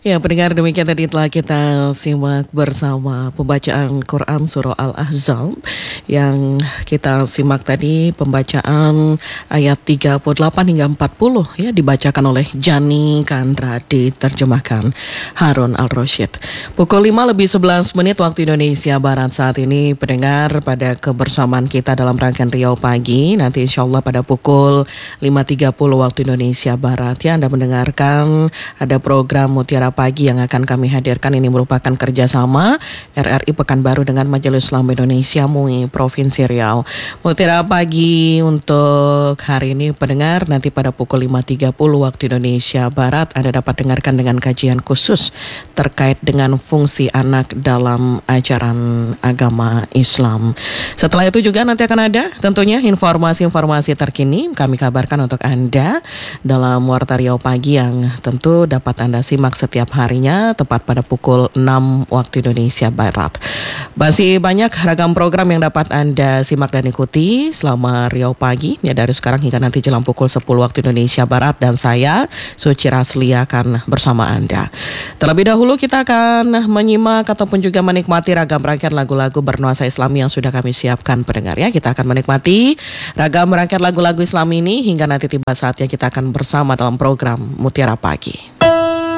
Ya, pendengar, demikian tadi telah kita simak bersama pembacaan Quran Surah Al-Ahzab yang kita simak tadi pembacaan ayat 38 hingga 40 ya dibacakan oleh Jani Kandra, diterjemahkan Harun Al-Rasyid. Pukul 5:11 waktu Indonesia Barat saat ini, pendengar, pada kebersamaan kita dalam rangkaian Riau Pagi. Nanti insya Allah pada pukul 5:30 waktu Indonesia Barat ya, Anda mendengarkan ada program Mutiara Pagi yang akan kami hadirkan. Ini merupakan kerjasama RRI Pekanbaru dengan Majelis Ulama Indonesia MUI Provinsi Riau. Mutiara Pagi untuk hari ini, pendengar, nanti pada pukul 5:30 waktu Indonesia Barat Anda dapat dengarkan dengan kajian khusus terkait dengan fungsi anak dalam ajaran agama Islam. Setelah itu juga nanti akan ada tentunya informasi-informasi terkini kami kabarkan untuk Anda dalam Warta Riau Pagi yang tentu dapat Anda simak setiap harinya tepat pada pukul 6 waktu Indonesia Barat. Masih banyak ragam program yang dapat Anda simak dan ikuti selama Riau Pagi ya, dari sekarang hingga nanti jelang pukul 10 waktu Indonesia Barat, dan saya Suci Raslia akan bersama Anda. Terlebih dahulu kita akan menyimak ataupun juga menikmati ragam rangkaian lagu-lagu bernuansa Islami yang sudah kami siapkan, pendengar ya. Kita akan menikmati ragam rangkaian lagu-lagu Islam ini hingga nanti tiba saatnya kita akan bersama dalam program Mutiara Pagi.